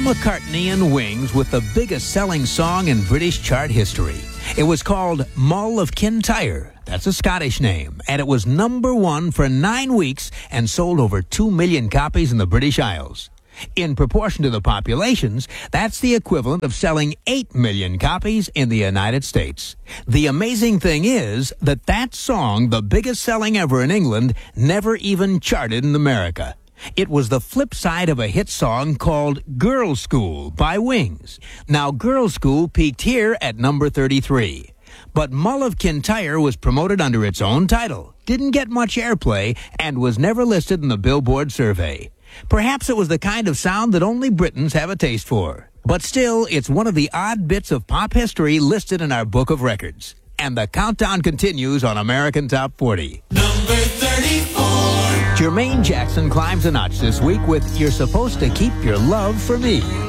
McCartney and Wings with the biggest selling song in British chart history. It was called Mull of Kintyre. That's a Scottish name. And it was number one for 9 weeks and sold over 2 million copies in the British Isles. In proportion to the populations, that's the equivalent of selling 8 million copies in the United States. The amazing thing is that song, the biggest selling ever in England, never even charted in America. It was the flip side of a hit song called Girls' School by Wings. Now, Girls' School peaked here at number 33. But Mull of Kintyre was promoted under its own title, didn't get much airplay, and was never listed in the Billboard survey. Perhaps it was the kind of sound that only Britons have a taste for. But still, it's one of the odd bits of pop history listed in our book of records. And the countdown continues on American Top 40. Number 34. Jermaine Jackson climbs a notch this week with You're Supposed to Keep Your Love for Me.